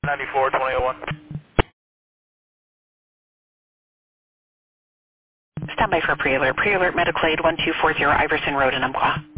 94-2001. Stand by for pre-alert. Pre-alert medical aid 1240 Iverson Road in Umpqua.